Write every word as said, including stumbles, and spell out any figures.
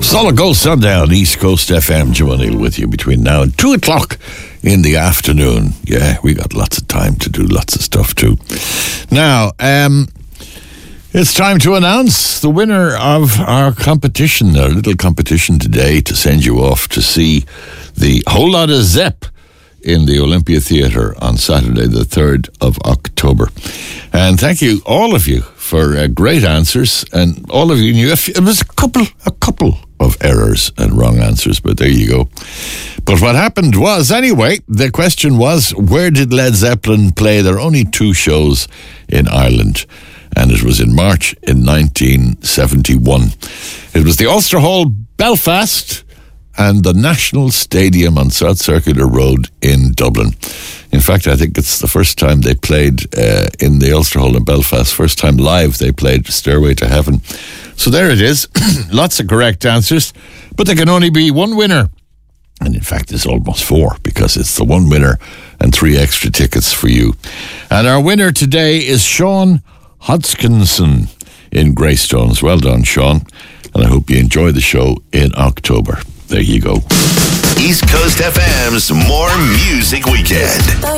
Solid Gold Sunday on East Coast F M. Jim O'Neill with you between now and two o'clock in the afternoon. Yeah, we got lots of time to do lots of stuff too. Now, um, it's time to announce the winner of our competition, our little competition today to send you off to see the Whole Lotta Zepp in the Olympia Theatre on Saturday, the third of October. And thank you, all of you, for uh, great answers. And all of you knew it was a couple, a couple of errors and wrong answers, but there you go. But what happened was, anyway, the question was, where did Led Zeppelin play? There are only two shows in Ireland, and it was in March in nineteen seventy-one. It was the Ulster Hall, Belfast, and the National Stadium on South Circular Road in Dublin. In fact, I think it's the first time they played uh, in the Ulster Hall in Belfast. First time live they played Stairway to Heaven. So there it is. Lots of correct answers, but there can only be one winner. And in fact, it's almost four, because it's the one winner and three extra tickets for you. And our winner today is Sean Hodgkinson in Greystones. Well done, Sean. And I hope you enjoy the show in October. There you go. East Coast F M's More Music Weekend.